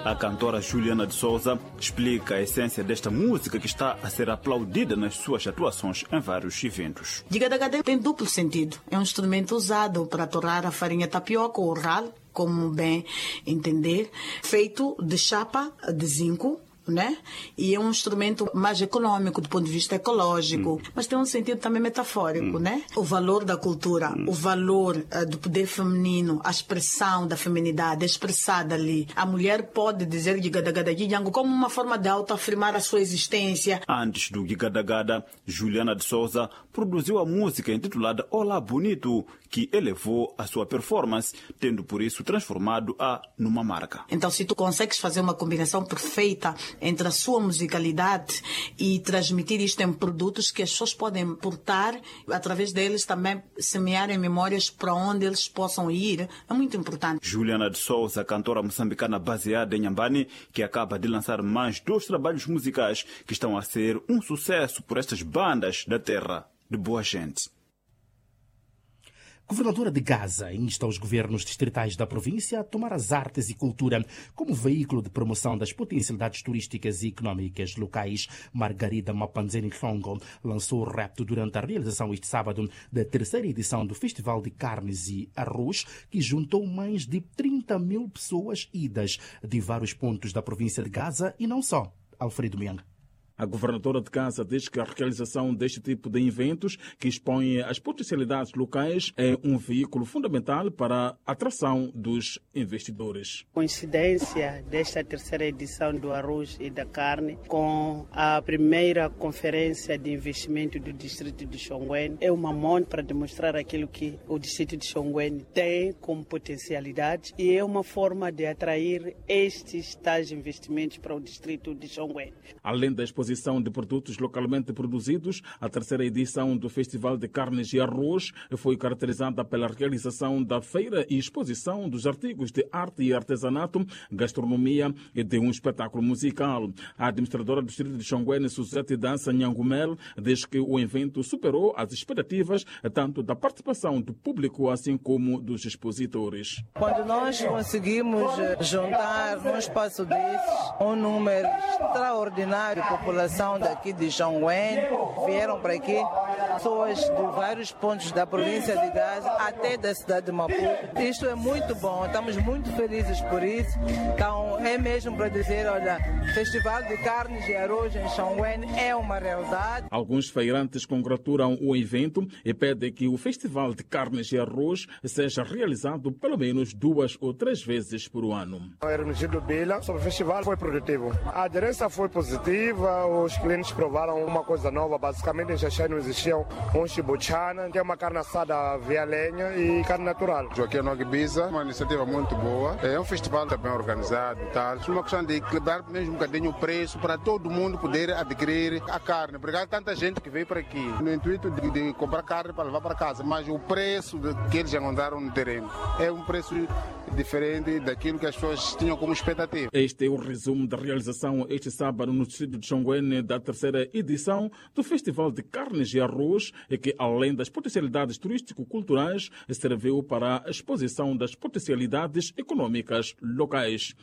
A cantora Juliana de Souza explica a essência desta música que está a ser aplaudida nas suas atuações em vários eventos. Giga-da-gada tem duplo sentido. É um instrumento usado para torrar a farinha tapioca ou ralo, como bem entender, feito de chapa de zinco, né? E é um instrumento mais econômico do ponto de vista ecológico, mas tem um sentido também metafórico, né? O valor da cultura, o valor do poder feminino, a expressão da feminidade expressada ali. A mulher pode dizer Giga-da-gada como uma forma de autoafirmar a sua existência. Antes do Giga-da-gada, Juliana de Souza produziu a música intitulada Olá Bonito, que elevou a sua performance, tendo por isso transformado-a numa marca. Então, se tu consegues fazer uma combinação perfeita entre a sua musicalidade e transmitir isto em produtos que as pessoas podem portar, através deles também semearem memórias para onde eles possam ir, é muito importante. Juliana de Souza, cantora moçambicana baseada em Nhambane, que acaba de lançar mais 2 trabalhos musicais que estão a ser um sucesso por estas bandas da terra de boa gente. Governadora de Gaza insta os governos distritais da província a tomar as artes e cultura como veículo de promoção das potencialidades turísticas e económicas locais. Margarida Mapanzeni Thongo lançou o repto durante a realização este sábado da 3ª edição do Festival de Carnes e Arroz, que juntou mais de 30 mil pessoas idas de vários pontos da província de Gaza e não só. Alfredo Miang. A governadora de Gaza diz que a realização deste tipo de eventos, que expõe as potencialidades locais, é um veículo fundamental para a atração dos investidores. Coincidência desta 3ª edição do arroz e da carne com a primeira conferência de investimento do distrito de Chongwen é uma monte para demonstrar aquilo que o distrito de Chongwen tem como potencialidade e é uma forma de atrair estes tais investimentos para o distrito de Chongwen. Além da exposição de produtos localmente produzidos, a 3ª edição do Festival de Carnes e Arroz foi caracterizada pela realização da feira e exposição dos artigos de arte e artesanato, gastronomia e de um espetáculo musical. A administradora do distrito de Chongwen, Suzete Dança Nhangumel, diz que o evento superou as expectativas tanto da participação do público assim como dos expositores. Quando nós conseguimos juntar num espaço desses um número extraordinário de população daqui de Chongwen, vieram para aqui pessoas de vários pontos da província de Gaza até da cidade de Maputo. Isto é muito bom, estamos muito felizes por isso. Então é mesmo para dizer, olha, Festival de Carnes e Arroz em Chongwen é uma realidade. Alguns feirantes congratulam o evento e pedem que o Festival de Carnes e Arroz seja realizado pelo menos 2 ou 3 vezes por ano. Hermenegildo Bila, sobre o festival foi produtivo. A aderência foi positiva, os clientes provaram uma coisa nova. Basicamente em Xaxai não existiam um chibuchana, que é uma carne assada via lenha e carne natural. Joaquim Noguebiza, uma iniciativa muito boa. É um festival também organizado. Tá? É uma questão de equilibrar mesmo um bocadinho o preço para todo mundo poder adquirir a carne. Porque há tanta gente que veio para aqui no intuito de comprar carne para levar para casa, mas o preço que eles encontraram no terreno é um preço diferente daquilo que as pessoas tinham como expectativa. Este é o resumo da realização este sábado no distrito de Chongwen da 3ª edição do Festival de Carnes e Arroz, e que, além das potencialidades turístico-culturais, serviu para a exposição das potencialidades econômicas locais.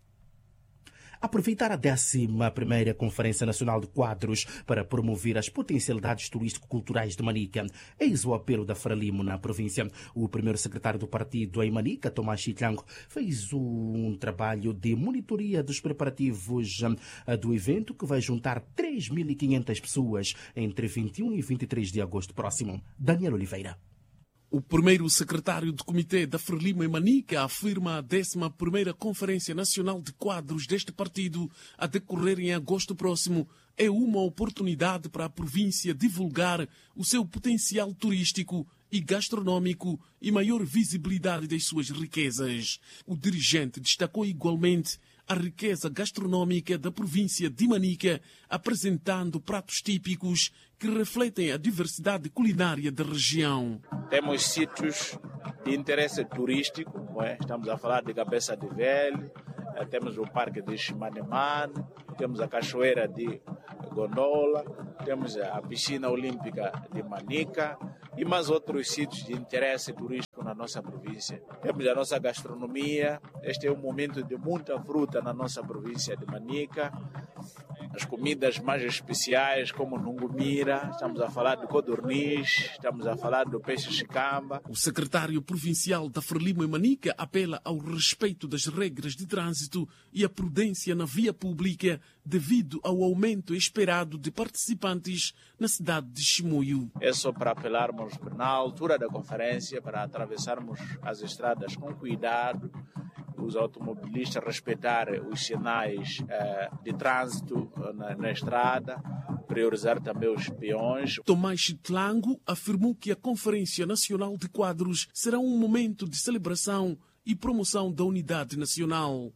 Aproveitar a 11ª Conferência Nacional de Quadros para promover as potencialidades turístico-culturais de Manica. Eis o apelo da Frelimo na província. O primeiro secretário do partido em Manica, Tomás Chitlango, fez um trabalho de monitoria dos preparativos do evento, que vai juntar 3.500 pessoas entre 21 e 23 de agosto próximo. Daniel Oliveira. O primeiro secretário do Comitê da Frelimo em Manica afirma a 11ª Conferência Nacional de Quadros deste partido, a decorrer em agosto próximo, é uma oportunidade para a província divulgar o seu potencial turístico e gastronômico e maior visibilidade das suas riquezas. O dirigente destacou igualmente a riqueza gastronômica da província de Manica, apresentando pratos típicos que refletem a diversidade culinária da região. Temos sítios de interesse turístico, estamos a falar de Cabeça de Velho, temos o Parque de Chimanemane, temos a Cachoeira de Gondola, temos a Piscina Olímpica de Manica e mais outros sítios de interesse turístico turístico na nossa província. Temos a nossa gastronomia, este é um momento de muita fruta na nossa província de Manica. As comidas mais especiais, como nungumira, estamos a falar de codorniz, estamos a falar do peixe chicamba. O secretário provincial da Frelimo e Manica apela ao respeito das regras de trânsito e à prudência na via pública devido ao aumento esperado de participantes na cidade de Chimoio. É só para apelarmos na altura da conferência para atravessarmos as estradas com cuidado, os automobilistas respeitarem os sinais de trânsito na estrada, priorizar também os peões. Tomás Chitlango afirmou que a Conferência Nacional de Quadros será um momento de celebração e promoção da unidade nacional.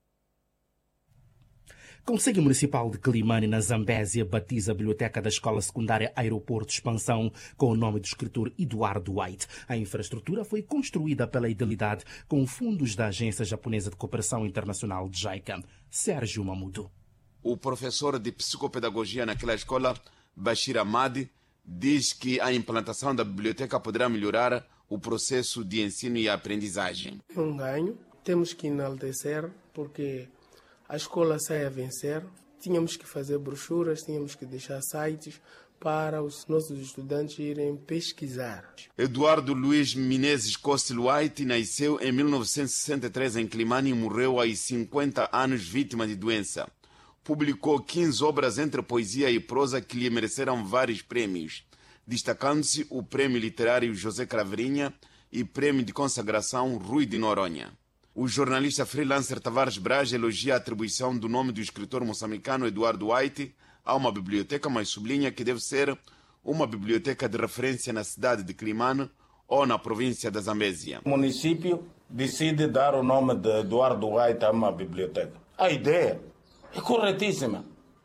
Conselho Municipal de Quelimane, na Zambésia, batiza a biblioteca da Escola Secundária Aeroporto Expansão com o nome do escritor Eduardo White. A infraestrutura foi construída pela Idealidade com fundos da Agência Japonesa de Cooperação Internacional de JICA. Sérgio Mamudo. O professor de psicopedagogia naquela escola, Bashir Ahmad, diz que a implantação da biblioteca poderá melhorar o processo de ensino e aprendizagem. É um ganho, temos que enaltecer, porque a escola sai a vencer. Tínhamos que fazer brochuras, tínhamos que deixar sites para os nossos estudantes irem pesquisar. Eduardo Luiz Menezes Costel White nasceu em 1963 em Quelimane e morreu aos 50 anos vítima de doença. Publicou 15 obras entre poesia e prosa que lhe mereceram vários prêmios, destacando-se o Prêmio Literário José Craveirinha e Prêmio de Consagração Rui de Noronha. O jornalista freelancer Tavares Braz elogia a atribuição do nome do escritor moçambicano Eduardo White a uma biblioteca, mas sublinha que deve ser uma biblioteca de referência na cidade de Quelimane ou na província da Zambésia. O município decide dar o nome de Eduardo White a uma biblioteca. A ideia é corretíssima.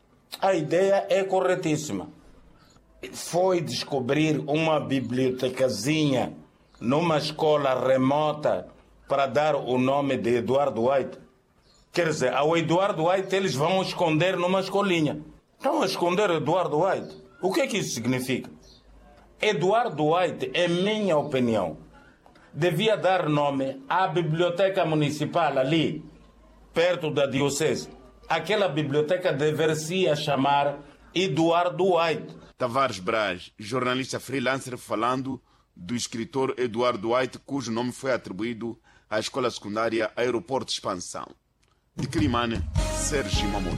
Foi descobrir uma bibliotecazinha numa escola remota para dar o nome de Eduardo White. Quer dizer, ao Eduardo White eles vão esconder numa escolinha. Estão a esconder Eduardo White. O que é que isso significa? Eduardo White, em minha opinião, devia dar nome à biblioteca municipal ali, perto da diocese. Aquela biblioteca deveria chamar Eduardo White. Tavares Braz, jornalista freelancer, falando do escritor Eduardo White, cujo nome foi atribuído à Escola Secundária Aeroporto Expansão. De Quelimane, Sérgio Mamudo.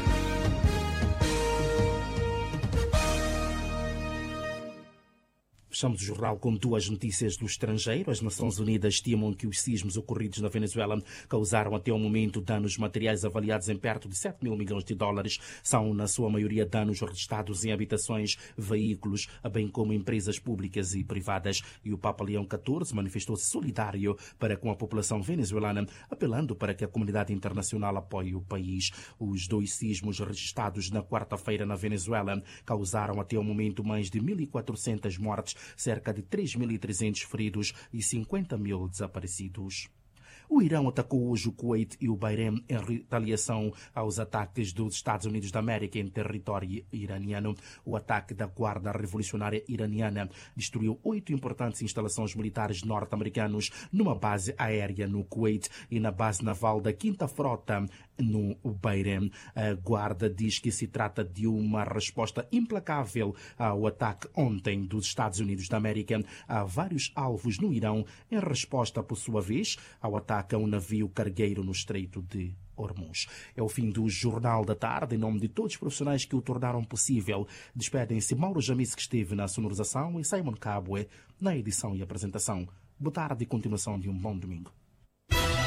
Fechamos o jornal com duas notícias do estrangeiro. As Nações Unidas estimam que os sismos ocorridos na Venezuela causaram até o momento danos materiais avaliados em perto de 7 mil milhões de dólares. São, na sua maioria, danos registrados em habitações, veículos, bem como empresas públicas e privadas. E o Papa Leão XIV manifestou-se solidário para com a população venezuelana, apelando para que a comunidade internacional apoie o país. Os dois sismos registrados na quarta-feira na Venezuela causaram até o momento mais de 1.400 mortes, cerca de 3.300 feridos e 50 mil desaparecidos. O Irão atacou hoje o Kuwait e o Bahrein em retaliação aos ataques dos Estados Unidos da América em território iraniano. O ataque da Guarda Revolucionária Iraniana destruiu 8 importantes instalações militares norte-americanos numa base aérea no Kuwait e na base naval da 5ª Frota no Bahrein. A Guarda diz que se trata de uma resposta implacável ao ataque ontem dos Estados Unidos da América a vários alvos no Irão, em resposta, por sua vez, ao ataque a um navio cargueiro no Estreito de Hormuz. É o fim do Jornal da Tarde. Em nome de todos os profissionais que o tornaram possível, despedem-se Mauro Jamis, que esteve na sonorização, e Simon Cabwe na edição e apresentação. Boa tarde e continuação de um bom domingo.